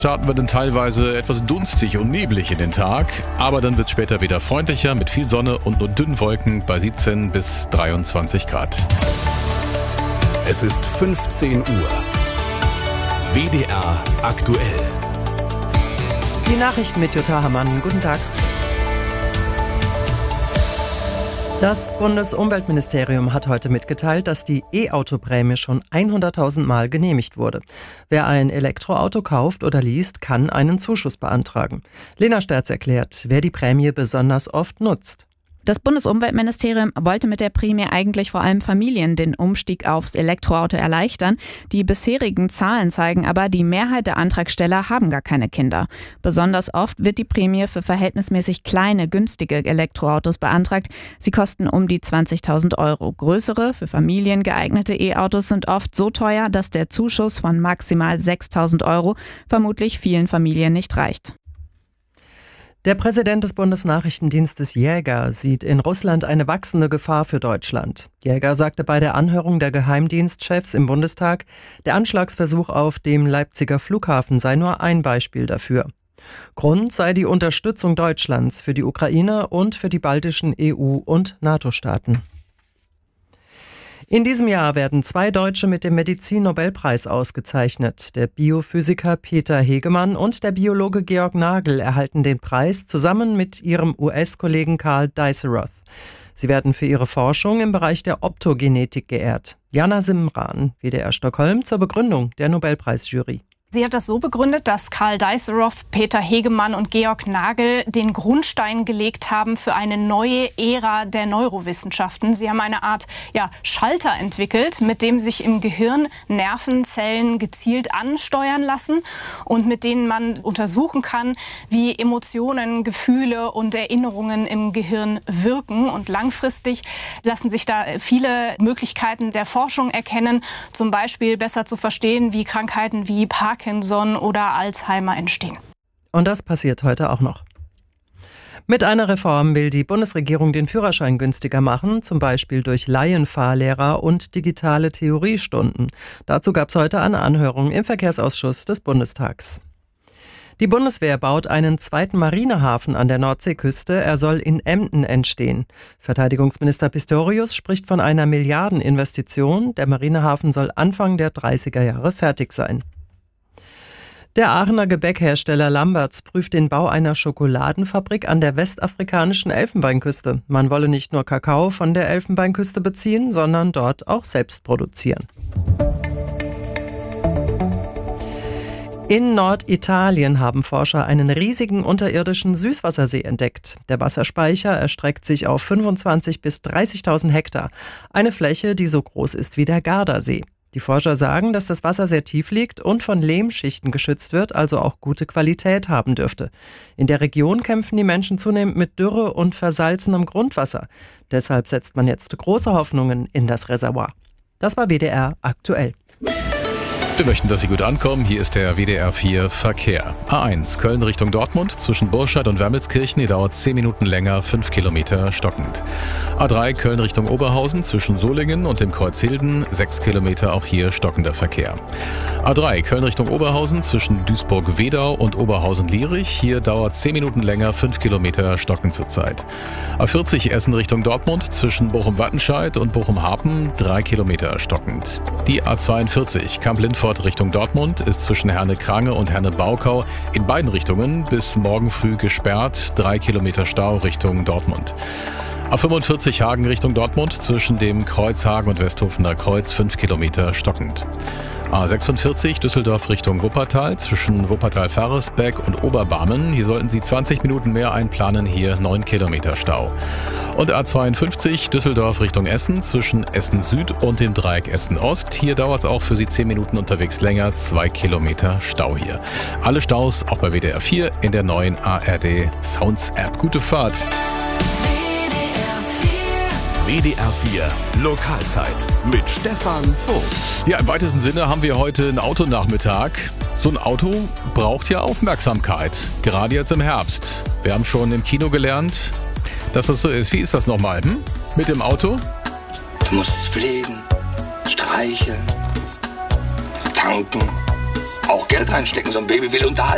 Starten wir dann teilweise etwas dunstig und neblig in den Tag, aber dann wird es später wieder freundlicher mit viel Sonne und nur dünnen Wolken bei 17 bis 23 Grad. Es ist 15 Uhr. WDR aktuell. Die Nachrichten mit Jutta Hammann. Guten Tag. Das Bundesumweltministerium hat heute mitgeteilt, dass die E-Auto-Prämie schon 100.000 Mal genehmigt wurde. Wer ein Elektroauto kauft oder least, kann einen Zuschuss beantragen. Lena Sterz erklärt, wer die Prämie besonders oft nutzt. Das Bundesumweltministerium wollte mit der Prämie eigentlich vor allem Familien den Umstieg aufs Elektroauto erleichtern. Die bisherigen Zahlen zeigen aber, die Mehrheit der Antragsteller haben gar keine Kinder. Besonders oft wird die Prämie für verhältnismäßig kleine, günstige Elektroautos beantragt. Sie kosten um die 20.000 Euro. Größere, für Familien geeignete E-Autos sind oft so teuer, dass der Zuschuss von maximal 6.000 Euro vermutlich vielen Familien nicht reicht. Der Präsident des Bundesnachrichtendienstes Jäger sieht in Russland eine wachsende Gefahr für Deutschland. Jäger sagte bei der Anhörung der Geheimdienstchefs im Bundestag, der Anschlagsversuch auf dem Leipziger Flughafen sei nur ein Beispiel dafür. Grund sei die Unterstützung Deutschlands für die Ukraine und für die baltischen EU- und NATO-Staaten. In diesem Jahr werden 2 Deutsche mit dem Medizin-Nobelpreis ausgezeichnet. Der Biophysiker Peter Hegemann und der Biologe Georg Nagel erhalten den Preis zusammen mit ihrem US-Kollegen Karl Dies-Roth. Sie werden für ihre Forschung im Bereich der Optogenetik geehrt. Jana Simran, WDR Stockholm, zur Begründung der Nobelpreisjury. Sie hat das so begründet, dass Karl Dies-Roth, Peter Hegemann und Georg Nagel den Grundstein gelegt haben für eine neue Ära der Neurowissenschaften. Sie haben eine Art Schalter entwickelt, mit dem sich im Gehirn Nervenzellen gezielt ansteuern lassen und mit denen man untersuchen kann, wie Emotionen, Gefühle und Erinnerungen im Gehirn wirken. Und langfristig lassen sich da viele Möglichkeiten der Forschung erkennen, zum Beispiel besser zu verstehen, wie Krankheiten wie Parkinson oder Alzheimer entstehen. Und das passiert heute auch noch. Mit einer Reform will die Bundesregierung den Führerschein günstiger machen, zum Beispiel durch Laienfahrlehrer und digitale Theoriestunden. Dazu gab es heute eine Anhörung im Verkehrsausschuss des Bundestags. Die Bundeswehr baut einen zweiten Marinehafen an der Nordseeküste. Er soll in Emden entstehen. Verteidigungsminister Pistorius spricht von einer Milliardeninvestition. Der Marinehafen soll Anfang der 30er Jahre fertig sein. Der Aachener Gebäckhersteller Lamberts prüft den Bau einer Schokoladenfabrik an der westafrikanischen Elfenbeinküste. Man wolle nicht nur Kakao von der Elfenbeinküste beziehen, sondern dort auch selbst produzieren. In Norditalien haben Forscher einen riesigen unterirdischen Süßwassersee entdeckt. Der Wasserspeicher erstreckt sich auf 25.000 bis 30.000 Hektar. Eine Fläche, die so groß ist wie der Gardasee. Die Forscher sagen, dass das Wasser sehr tief liegt und von Lehmschichten geschützt wird, also auch gute Qualität haben dürfte. In der Region kämpfen die Menschen zunehmend mit Dürre und versalzenem Grundwasser. Deshalb setzt man jetzt große Hoffnungen in das Reservoir. Das war WDR aktuell. Wir möchten, dass Sie gut ankommen. Hier ist der WDR 4 Verkehr. A1 Köln Richtung Dortmund zwischen Burscheid und Wermelskirchen. Die dauert 10 Minuten länger, 5 Kilometer stockend. A3 Köln Richtung Oberhausen zwischen Solingen und dem Kreuz Hilden. 6 Kilometer, auch hier stockender Verkehr. A3 Köln Richtung Oberhausen zwischen Duisburg-Wedau und Oberhausen-Lierich. Hier dauert 10 Minuten länger, 5 Kilometer stockend zurzeit. A40 Essen Richtung Dortmund zwischen Bochum-Wattenscheid und Bochum-Harpen. 3 Kilometer stockend. Die A42 Kamp-Lindfort Richtung Dortmund ist zwischen Herne-Krange und Herne-Baukau in beiden Richtungen bis morgen früh gesperrt. 3 Kilometer Stau Richtung Dortmund. A45 Hagen Richtung Dortmund zwischen dem Kreuz Hagen und Westhofener Kreuz 5 Kilometer stockend. A46 Düsseldorf Richtung Wuppertal zwischen Wuppertal-Farresbeck und Oberbarmen. Hier sollten Sie 20 Minuten mehr einplanen, hier 9 Kilometer Stau. Und A52 Düsseldorf Richtung Essen zwischen Essen Süd und dem Dreieck Essen Ost. Hier dauert es auch für Sie 10 Minuten unterwegs länger, 2 Kilometer Stau hier. Alle Staus auch bei WDR 4 in der neuen ARD Sounds App. Gute Fahrt! WDR 4 Lokalzeit mit Stefan Vogt. Ja, im weitesten Sinne haben wir heute einen Autonachmittag. So ein Auto braucht ja Aufmerksamkeit, gerade jetzt im Herbst. Wir haben schon im Kino gelernt, dass das so ist. Wie ist das nochmal? Mit dem Auto? Du musst es pflegen, streicheln, tanken, auch Geld reinstecken. So ein Baby will unterhalten.